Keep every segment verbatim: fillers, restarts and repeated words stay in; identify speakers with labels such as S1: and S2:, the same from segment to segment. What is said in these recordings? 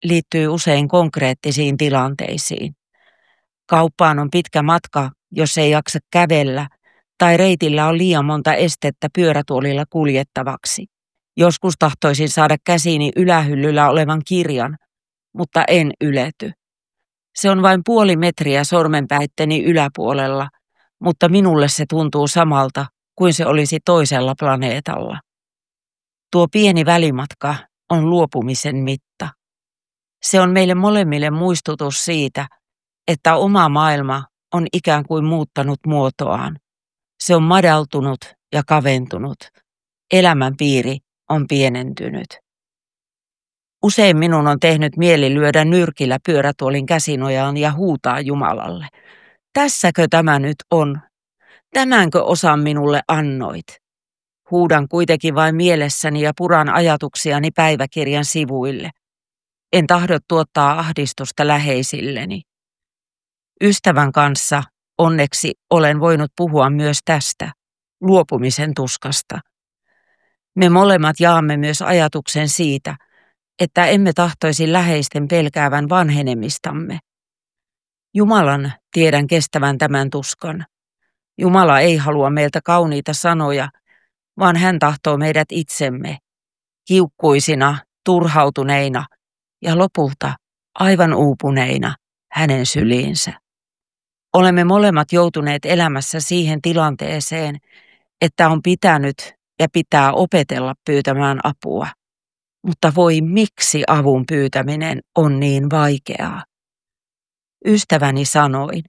S1: liittyy usein konkreettisiin tilanteisiin. Kauppaan on pitkä matka, jos ei jaksa kävellä, tai reitillä on liian monta estettä pyörätuolilla kuljettavaksi. Joskus tahtoisin saada käsiini ylähyllyllä olevan kirjan, mutta en ylety. Se on vain puoli metriä sormenpäitteni yläpuolella, mutta minulle se tuntuu samalta kuin se olisi toisella planeetalla. Tuo pieni välimatka on luopumisen mitta. Se on meille molemmille muistutus siitä, että oma maailma on ikään kuin muuttanut muotoaan. Se on madaltunut ja kaventunut. Elämänpiiri on pienentynyt. Usein minun on tehnyt mieli lyödä nyrkillä pyörätuolin käsinojaan ja huutaa Jumalalle. Tässäkö tämä nyt on? Tämänkö osan minulle annoit? Huudan kuitenkin vain mielessäni ja puran ajatuksiani päiväkirjan sivuille. En tahdo tuottaa ahdistusta läheisilleni. Ystävän kanssa onneksi olen voinut puhua myös tästä, luopumisen tuskasta. Me molemmat jaamme myös ajatuksen siitä, että emme tahtoisi läheisten pelkäävän vanhenemistamme. Jumalan tiedän kestävän tämän tuskan. Jumala ei halua meiltä kauniita sanoja, vaan hän tahtoo meidät itsemme, kiukkuisina, turhautuneina ja lopulta aivan uupuneina hänen syliinsä. Olemme molemmat joutuneet elämässä siihen tilanteeseen, että on pitänyt ja pitää opetella pyytämään apua. Mutta voi miksi avun pyytäminen on niin vaikeaa? Ystäväni sanoi,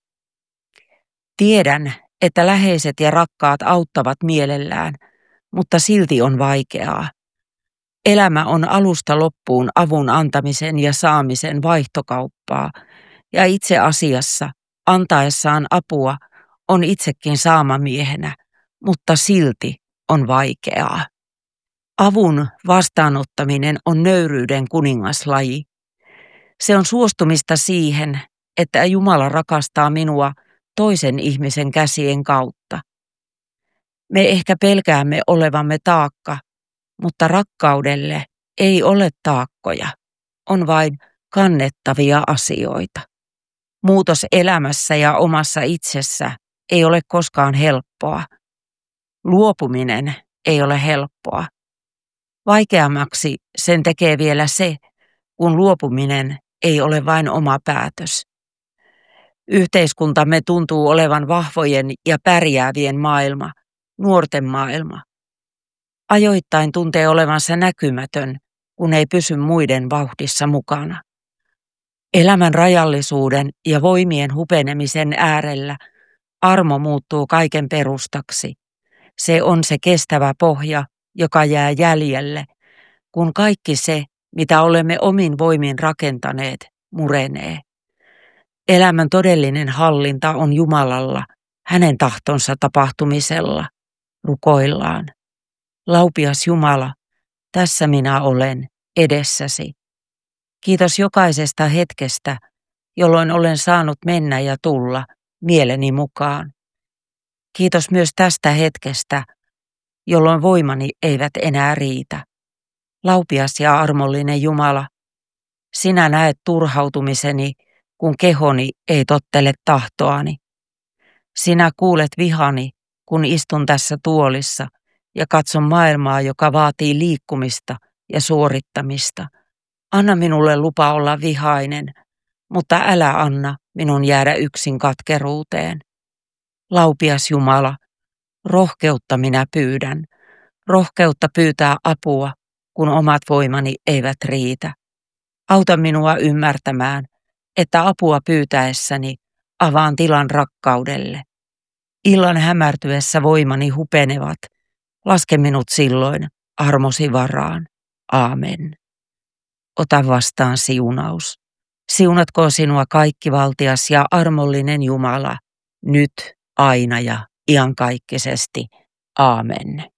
S1: tiedän, että läheiset ja rakkaat auttavat mielellään, mutta silti on vaikeaa. Elämä on alusta loppuun avun antamisen ja saamisen vaihtokauppaa, ja itse asiassa antaessaan apua on itsekin saamamiehenä, mutta silti on vaikeaa. Avun vastaanottaminen on nöyryyden kuningaslaji. Se on suostumista siihen, että Jumala rakastaa minua toisen ihmisen käsien kautta. Me ehkä pelkäämme olevamme taakka, mutta rakkaudelle ei ole taakkoja, on vain kannettavia asioita. Muutos elämässä ja omassa itsessä ei ole koskaan helppoa. Luopuminen ei ole helppoa. Vaikeammaksi sen tekee vielä se, kun luopuminen ei ole vain oma päätös. Yhteiskuntamme tuntuu olevan vahvojen ja pärjäävien maailma, nuorten maailma. Ajoittain tuntee olevansa näkymätön, kun ei pysy muiden vauhdissa mukana. Elämän rajallisuuden ja voimien hupenemisen äärellä armo muuttuu kaiken perustaksi. Se on se kestävä pohja, joka jää jäljelle, kun kaikki se, mitä olemme omin voimin rakentaneet, murenee. Elämän todellinen hallinta on Jumalalla, hänen tahtonsa tapahtumisella, rukoillaan. Laupias Jumala, tässä minä olen, edessäsi. Kiitos jokaisesta hetkestä, jolloin olen saanut mennä ja tulla mieleni mukaan. Kiitos myös tästä hetkestä, jolloin voimani eivät enää riitä. Laupias ja armollinen Jumala, sinä näet turhautumiseni, kun kehoni ei tottele tahtoani. Sinä kuulet vihani, kun istun tässä tuolissa ja katson maailmaa, joka vaatii liikkumista ja suorittamista. Anna minulle lupa olla vihainen, mutta älä anna minun jäädä yksin katkeruuteen. Laupias Jumala, rohkeutta minä pyydän, rohkeutta pyytää apua, kun omat voimani eivät riitä. Auta minua ymmärtämään, että apua pyytäessäni avaan tilan rakkaudelle. Illan hämärtyessä voimani hupenevat, laske minut silloin armosi varaan. Aamen. Ota vastaan siunaus. Siunatkoon sinua kaikkivaltias ja armollinen Jumala, nyt, aina ja iankaikkisesti. Aamen.